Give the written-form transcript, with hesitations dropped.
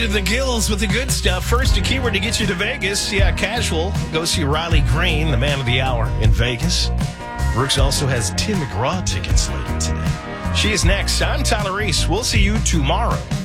The Gills with the good stuff. First, a keyword to get you to Vegas. Yeah, casual. Go see Riley Green, the man of the hour in Vegas. Brooks also has Tim McGraw tickets later today. She is next. I'm Tyler Reese. We'll see you tomorrow.